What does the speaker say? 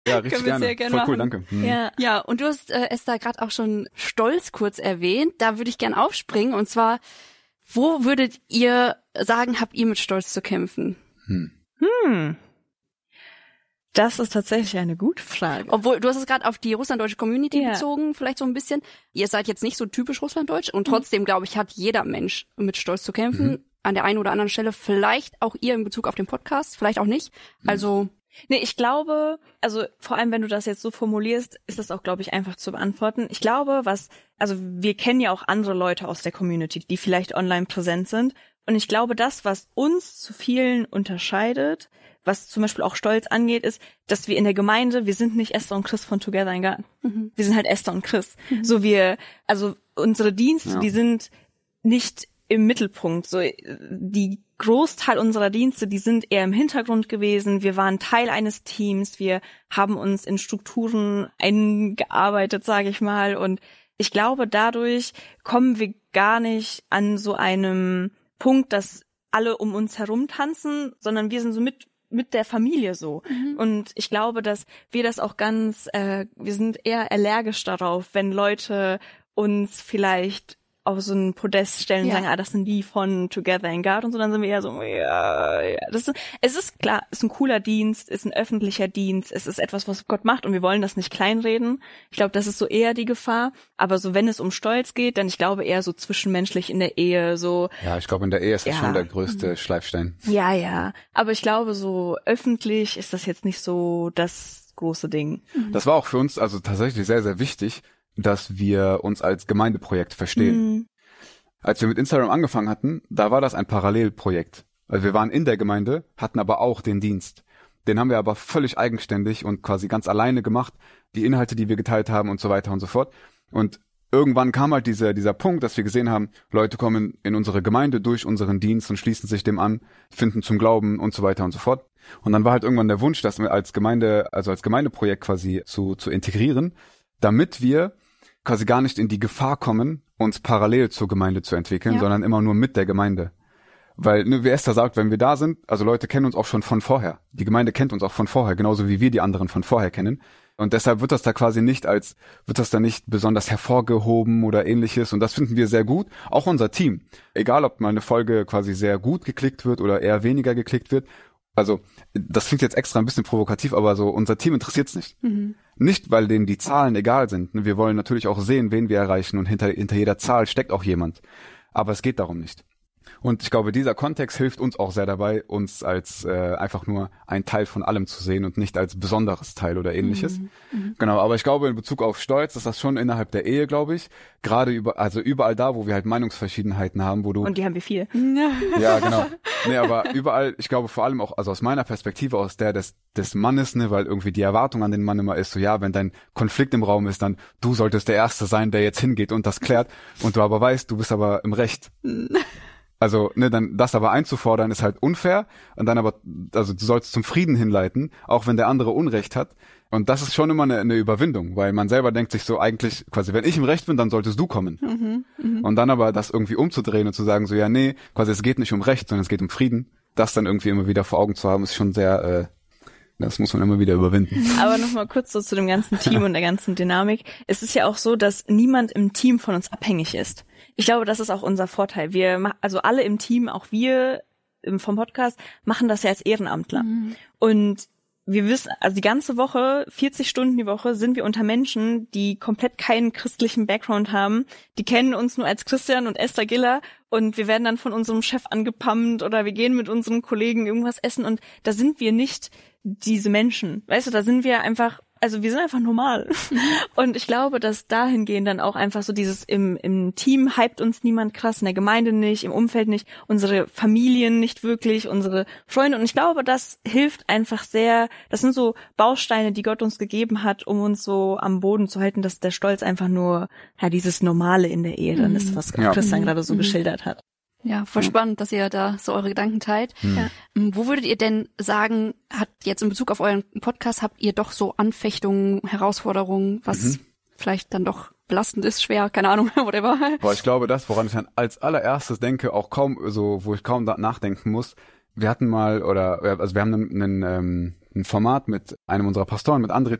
Ja, richtig Können wir sehr gerne Voll cool, machen. danke. Ja, und du hast Esther gerade auch schon Stolz kurz erwähnt. Da würde ich gern aufspringen. Und zwar, wo würdet ihr sagen, habt ihr mit Stolz zu kämpfen? Das ist tatsächlich eine gute Frage. Obwohl, du hast es gerade auf die russlanddeutsche Community bezogen, vielleicht so ein bisschen. Ihr seid jetzt nicht so typisch russlanddeutsch und trotzdem, glaube ich, hat jeder Mensch mit Stolz zu kämpfen. An der einen oder anderen Stelle, vielleicht auch ihr in Bezug auf den Podcast, vielleicht auch nicht. Also Nee, ich glaube, also vor allem, wenn du das jetzt so formulierst, ist das auch, glaube ich, einfach zu beantworten. Ich glaube, also wir kennen ja auch andere Leute aus der Community, die vielleicht online präsent sind. Und ich glaube, das, was uns zu vielen unterscheidet, was zum Beispiel auch Stolz angeht, ist, dass wir in der Gemeinde, wir sind nicht Esther und Chris von Together in Garten. Wir sind halt Esther und Chris. So also unsere Dienste, die sind nicht im Mittelpunkt. So die Großteil unserer Dienste, die sind eher im Hintergrund gewesen. Wir waren Teil eines Teams. Wir haben uns in Strukturen eingearbeitet, sage ich mal. Und ich glaube, dadurch kommen wir gar nicht an so einem Punkt, dass alle um uns herum tanzen, sondern wir sind so mit der Familie so. Und ich glaube, dass wir das auch wir sind eher allergisch darauf, wenn Leute uns vielleicht auf so einen Podest stellen und sagen, das sind die von Together in God und so, dann sind wir eher so, es ist klar, ist ein cooler Dienst, ist ein öffentlicher Dienst, es ist etwas, was Gott macht und wir wollen das nicht kleinreden. Ich glaube, das ist so eher die Gefahr, aber so, wenn es um Stolz geht, dann ich glaube eher so zwischenmenschlich in der Ehe, so. Ja, ich glaube, in der Ehe ist das schon der größte Schleifstein. Ja, aber ich glaube, so öffentlich ist das jetzt nicht so das große Ding. Das war auch für uns also tatsächlich sehr, sehr wichtig, dass wir uns als Gemeindeprojekt verstehen. Als wir mit Instagram angefangen hatten, da war das ein Parallelprojekt. Also wir waren in der Gemeinde, hatten aber auch den Dienst. Den haben wir aber völlig eigenständig und quasi ganz alleine gemacht. Die Inhalte, die wir geteilt haben und so weiter und so fort. Und irgendwann kam halt dieser Punkt, dass wir gesehen haben, Leute kommen in unsere Gemeinde durch unseren Dienst und schließen sich dem an, finden zum Glauben und so weiter und so fort. Und dann war halt irgendwann der Wunsch, das als Gemeindeprojekt quasi zu integrieren, damit wir quasi gar nicht in die Gefahr kommen, uns parallel zur Gemeinde zu entwickeln, sondern immer nur mit der Gemeinde. Weil, wie Esther sagt, wenn wir da sind, also Leute kennen uns auch schon von vorher. Die Gemeinde kennt uns auch von vorher, genauso wie wir die anderen von vorher kennen. Und deshalb wird das da quasi nicht besonders hervorgehoben oder ähnliches. Und das finden wir sehr gut. Auch unser Team. Egal, ob mal eine Folge quasi sehr gut geklickt wird oder eher weniger geklickt wird. Also, das klingt jetzt extra ein bisschen provokativ, aber so, unser Team interessiert's nicht. Nicht, weil denen die Zahlen egal sind. Wir wollen natürlich auch sehen, wen wir erreichen und hinter jeder Zahl steckt auch jemand. Aber es geht darum nicht. Und ich glaube, dieser Kontext hilft uns auch sehr dabei, uns als einfach nur ein Teil von allem zu sehen und nicht als besonderes Teil oder ähnliches. Genau, aber ich glaube, in Bezug auf Stolz ist das schon innerhalb der Ehe, glaube ich. Gerade überall da, wo wir halt Meinungsverschiedenheiten haben, wo du... Und die haben wir viel. Ja, genau. Nee, aber überall, ich glaube vor allem auch, also aus meiner Perspektive, aus der des Mannes, ne, weil irgendwie die Erwartung an den Mann immer ist, so ja, wenn dein Konflikt im Raum ist, dann du solltest der Erste sein, der jetzt hingeht und das klärt und du aber weißt, du bist aber im Recht. Also, ne, dann das aber einzufordern ist halt unfair und dann aber, also du sollst zum Frieden hinleiten, auch wenn der andere Unrecht hat. Und das ist schon immer eine Überwindung, weil man selber denkt sich so eigentlich quasi, wenn ich im Recht bin, dann solltest du kommen. Und dann aber das irgendwie umzudrehen und zu sagen so, ja, nee, quasi es geht nicht um Recht, sondern es geht um Frieden. Das dann irgendwie immer wieder vor Augen zu haben, ist schon sehr, das muss man immer wieder überwinden. Aber nochmal kurz so zu dem ganzen Team und der ganzen Dynamik. Es ist ja auch so, dass niemand im Team von uns abhängig ist. Ich glaube, das ist auch unser Vorteil. Also alle im Team, auch wir vom Podcast, machen das ja als Ehrenamtler. Und wir wissen, also die ganze Woche, 40 Stunden die Woche, sind wir unter Menschen, die komplett keinen christlichen Background haben. Die kennen uns nur als Christian und Esther Giller und wir werden dann von unserem Chef angepammt oder wir gehen mit unseren Kollegen irgendwas essen und da sind wir nicht diese Menschen. Weißt du, da sind wir einfach, also wir sind einfach normal. Und ich glaube, dass dahingehend dann auch einfach so dieses im Team hypt uns niemand krass, in der Gemeinde nicht, im Umfeld nicht, unsere Familien nicht wirklich, unsere Freunde. Und ich glaube, das hilft einfach sehr, das sind so Bausteine, die Gott uns gegeben hat, um uns so am Boden zu halten, dass der Stolz einfach nur, ja, dieses Normale in der Ehe dann ist, was Christian gerade so geschildert hat. Ja, voll spannend, dass ihr da so eure Gedanken teilt. Ja. Wo würdet ihr denn sagen, hat jetzt in Bezug auf euren Podcast, habt ihr doch so Anfechtungen, Herausforderungen, was vielleicht dann doch belastend ist, schwer, keine Ahnung, whatever? Boah, ich glaube, das, woran ich dann als allererstes denke, wo ich kaum nachdenken muss, wir haben einen ein Format mit einem unserer Pastoren, mit André